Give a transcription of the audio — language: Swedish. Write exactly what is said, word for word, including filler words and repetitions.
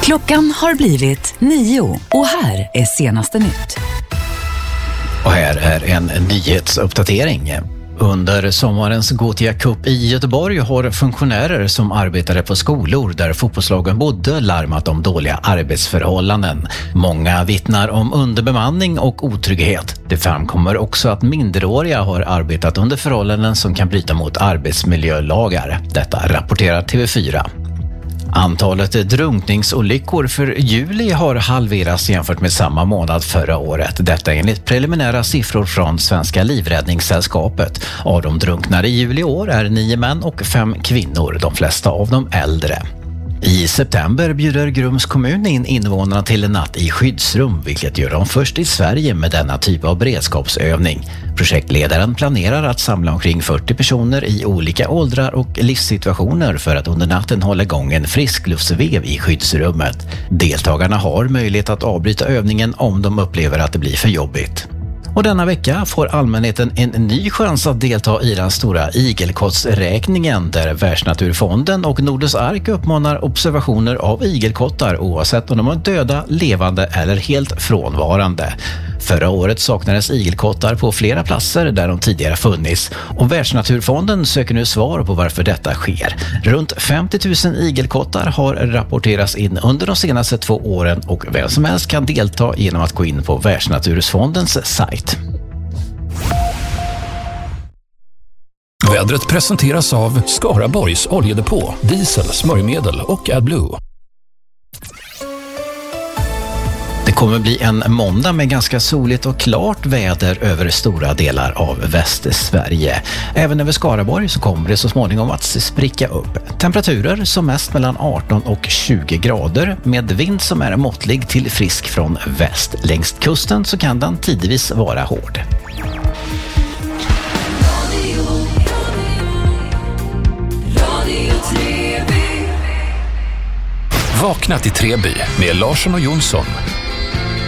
Klockan har blivit nio och här är senaste nytt. Och här är en nyhetsuppdatering. Under sommarens Gothia Cup i Göteborg har funktionärer som arbetade på skolor där fotbollslagen bodde larmat om dåliga arbetsförhållanden. Många vittnar om underbemanning och otrygghet. Det framkommer också att minderåriga har arbetat under förhållanden som kan bryta mot arbetsmiljölagar. Detta rapporterar T V fyra. Antalet drunkningsolyckor för juli har halverats jämfört med samma månad förra året. Detta enligt preliminära siffror från Svenska livräddningssällskapet. Av de drunknare i juli i år är nio män och fem kvinnor, de flesta av dem äldre. I september bjuder Grums kommun in invånarna till en natt i skyddsrum, vilket gör de först i Sverige med denna typ av beredskapsövning. Projektledaren planerar att samla omkring fyrtio personer i olika åldrar och livssituationer för att under natten hålla igång en friskluftsvev i skyddsrummet. Deltagarna har möjlighet att avbryta övningen om de upplever att det blir för jobbigt. Och denna vecka får allmänheten en ny chans att delta i den stora igelkottsräkningen där Världsnaturfonden och Nordens Ark uppmanar observationer av igelkottar oavsett om de är döda, levande eller helt frånvarande. Förra året saknades igelkottar på flera platser där de tidigare funnits och Världsnaturfonden söker nu svar på varför detta sker. Runt femtio tusen igelkottar har rapporterats in under de senaste två åren och vem som helst kan delta genom att gå in på Världsnaturfondens sajt. Vädret presenteras av Skaraborgs oljedepå, diesel, smörjmedel och AdBlue. Det kommer bli en måndag med ganska soligt och klart väder över stora delar av Västsverige. Även över Skaraborg så kommer det så småningom att spricka upp. Temperaturer som mest mellan arton och tjugo grader med vind som är måttlig till frisk från väst. Längs kusten så kan den tidvis vara hård. Vakna till Treby med Larsson och Jonsson.